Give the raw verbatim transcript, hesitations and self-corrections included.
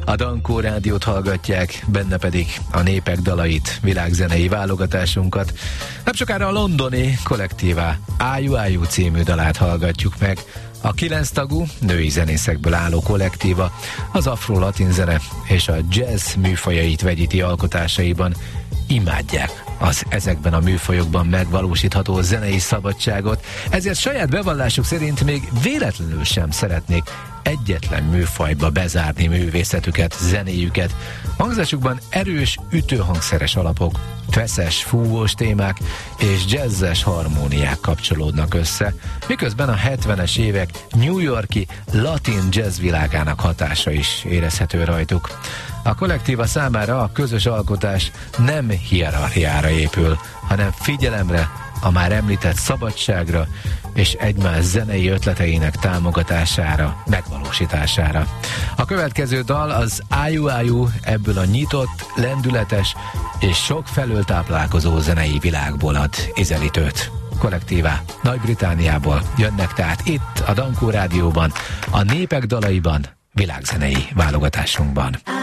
A Dankó Rádiót hallgatják, benne pedig a népek dalait, világzenei válogatásunkat. Nem sokára a londoni kollektívá Ájú Ájú című dalát hallgatjuk meg. A kilenc tagú, női zenészekből álló kollektíva az afro-latin zene és a jazz műfajait vegyíti alkotásaiban imádják az ezekben a műfajokban megvalósítható zenei szabadságot, ezért saját bevallásuk szerint még véletlenül sem szeretnék egyetlen műfajba bezárni művészetüket, zenéjüket. Hangzásukban erős, ütőhangszeres alapok, feszes, fúvós témák és jazzes harmóniák kapcsolódnak össze, miközben a hetvenes évek New York-i latin jazz világának hatása is érezhető rajtuk. A kollektíva számára a közös alkotás nem hierarchiára épül, hanem figyelemre, a már említett szabadságra és egymás zenei ötleteinek támogatására, megvalósítására. A következő dal az Ájú Ájú ebből a nyitott, lendületes és sok felől táplálkozó zenei világból ad ízelítőt. Kollektívá Nagy-Britanniából jönnek tehát itt a Dankó Rádióban, a népek dalaiban, világzenei válogatásunkban.